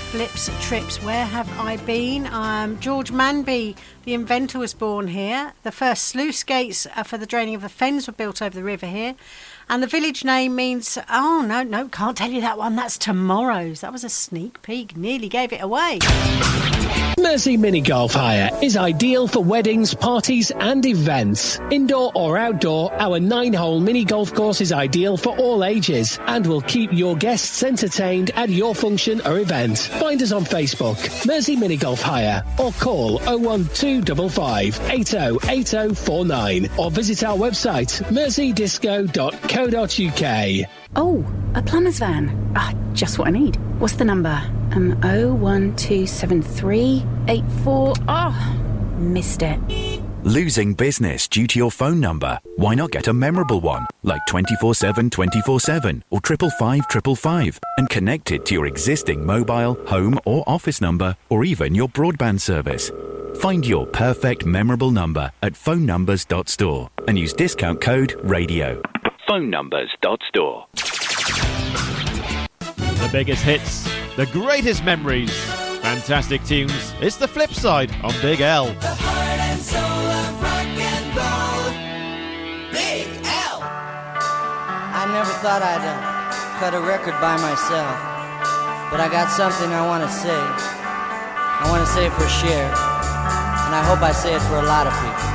Flips Trips. Where have I been? George Manby, the inventor, was born here. The first sluice gates for the draining of the fens were built over the river here. And the village name means... Oh, no, can't tell you that one. That's tomorrow's. That was a sneak peek. Nearly gave it away. Mersey Mini Golf Hire is ideal for weddings, parties and events. Indoor or outdoor, our 9-hole mini golf course is ideal for all ages and will keep your guests entertained at your function or event. Find us on Facebook, Mersey Mini Golf Hire, or call 01255 808049 or visit our website merseydisco.co.uk. Oh, a plumber's van. Just what I need. What's the number? 0127384. Missed it. Losing business due to your phone number? Why not get a memorable one, like 24/7 24/7 or 555 555, and connect it to your existing mobile, home or office number, or even your broadband service. Find your perfect memorable number at phonenumbers.store and use discount code RADIO. phonenumbers.store. The biggest hits, the greatest memories, fantastic tunes. It's the flip side on Big L. The heart and soul of rock and roll. Big L. I never thought I'd cut a record by myself, but I got something I want to say. I want to say it for Cher, and I hope I say it for a lot of people.